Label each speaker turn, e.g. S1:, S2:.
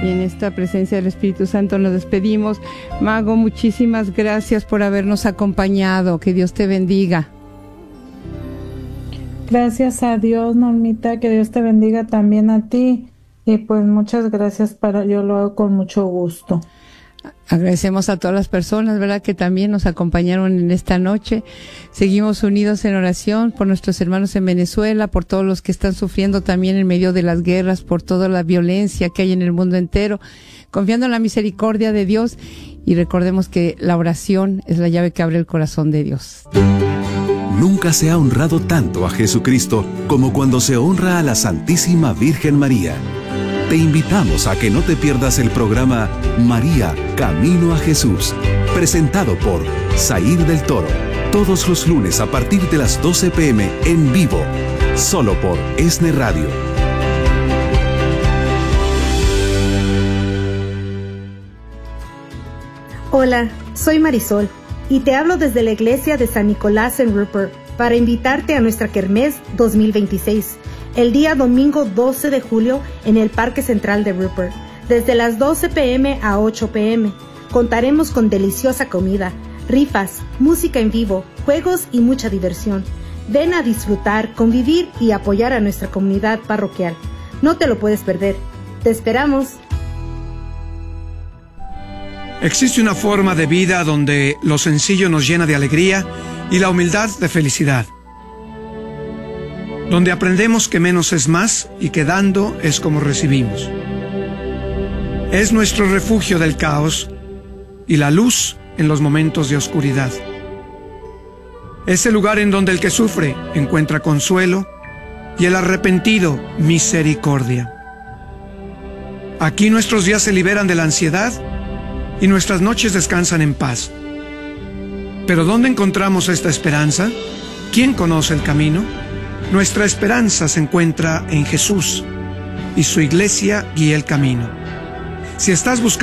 S1: Y en esta presencia del Espíritu Santo nos despedimos. Mago, muchísimas gracias por habernos acompañado. Que Dios te bendiga.
S2: Gracias a Dios, Normita, que Dios te bendiga también a ti. Y pues muchas gracias, yo lo hago con mucho gusto.
S1: Agradecemos a todas las personas, ¿verdad?, que también nos acompañaron en esta noche. Seguimos unidos en oración por nuestros hermanos en Venezuela, por todos los que están sufriendo también en medio de las guerras, por toda la violencia que hay en el mundo entero, confiando en la misericordia de Dios, y recordemos que la oración es la llave que abre el corazón de Dios.
S3: Nunca se ha honrado tanto a Jesucristo como cuando se honra a la Santísima Virgen María. Te invitamos a que no te pierdas el programa María, Camino a Jesús, presentado por Zair del Toro, todos los lunes a partir de las 12 p.m. en vivo, solo por ESNE Radio.
S4: Hola, soy Marisol y te hablo desde la iglesia de San Nicolás en Rupert para invitarte a nuestra Kermés 2026. El día domingo 12 de julio en el Parque Central de Rupert, desde las 12 p.m. a 8 p.m. Contaremos con deliciosa comida, rifas, música en vivo, juegos y mucha diversión. Ven a disfrutar, convivir y apoyar a nuestra comunidad parroquial. No te lo puedes perder. ¡Te esperamos!
S5: Existe una forma de vida donde lo sencillo nos llena de alegría y la humildad de felicidad. Donde aprendemos que menos es más y que dando es como recibimos. Es nuestro refugio del caos y la luz en los momentos de oscuridad. Es el lugar en donde el que sufre encuentra consuelo y el arrepentido misericordia. Aquí nuestros días se liberan de la ansiedad y nuestras noches descansan en paz. ¿Pero dónde encontramos esta esperanza? ¿Quién conoce el camino? Nuestra esperanza se encuentra en Jesús y su iglesia guía el camino. Si estás buscando